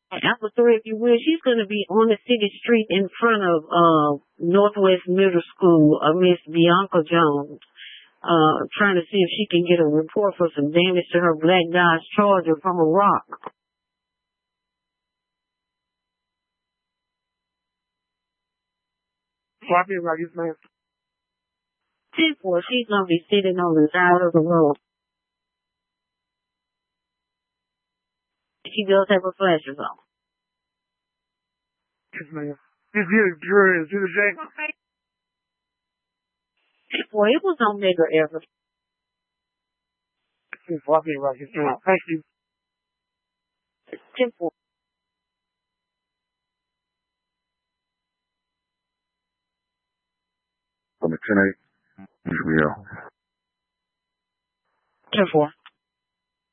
Apple Store, if you will. She's going to be on the city street in front of Northwest Middle School, Miss Bianca Jones, trying to see if she can get a report for some damage to her black Dodge Charger from a rock. Sloppy like this man. 10-4, she's going to be sitting on the side of the road. She does have her flashes on. Yes, ma'am. It's here, girl. It's here, Jack. 10-4, it was on Mega Ever. Sloppy like this man. Thank you. 10-4. On the 10-8. Yeah. 10-4.